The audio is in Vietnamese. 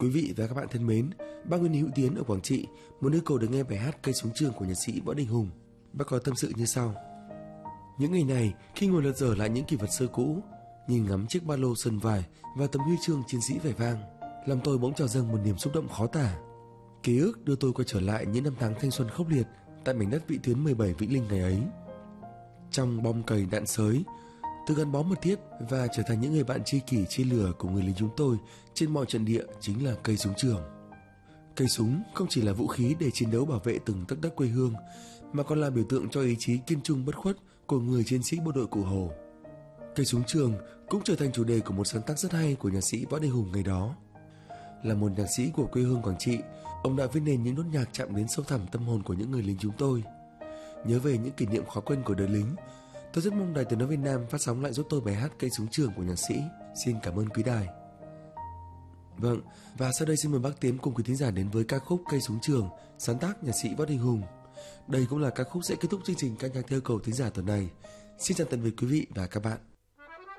Quý vị và các bạn thân mến, bác Nguyễn Hữu Tiến ở Quảng Trị muốn yêu cầu được nghe bài hát Cây Súng Trường của nhạc sĩ Võ Đình Hùng. Bác có tâm sự như sau: những ngày này, khi ngồi lật dở lại những kỷ vật xưa cũ, nhìn ngắm chiếc ba lô sần vải và tấm huy chương chiến sĩ vẻ vang, làm tôi bỗng trào dâng một niềm xúc động khó tả. Ký ức đưa tôi quay trở lại những năm tháng thanh xuân khốc liệt tại mảnh đất Vị Tuyến 17 Vĩnh Linh ngày ấy. Trong bom cày đạn sới, từ gắn bó mật thiết và trở thành những người bạn tri kỷ chia lửa của người lính chúng tôi trên mọi trận địa chính là cây súng trường. Cây súng không chỉ là vũ khí để chiến đấu bảo vệ từng tấc đất quê hương, mà còn là biểu tượng cho ý chí kiên trung bất khuất của người chiến sĩ bộ đội Cụ Hồ. Cây súng trường cũng trở thành chủ đề của một sáng tác rất hay của nhạc sĩ Võ Đình Hùng ngày đó. Là một nhạc sĩ của quê hương Quảng Trị, ông đã viết nên những nốt nhạc chạm đến sâu thẳm tâm hồn của những người lính chúng tôi. Nhớ về những kỷ niệm khó quên của đời lính, tôi rất mong Đài Tiếng nói Việt Nam phát sóng lại giúp tôi bài hát Cây Súng Trường của nhạc sĩ. Xin cảm ơn quý đài. Vâng, và sau đây xin mời bác Tiến cùng quý thính giả đến với ca khúc Cây Súng Trường, sáng tác nhạc sĩ Võ Đình Hùng. Đây cũng là ca khúc sẽ kết thúc chương trình ca nhạc theo cầu thính giả tuần này. Xin chào tạm biệt quý vị và các bạn.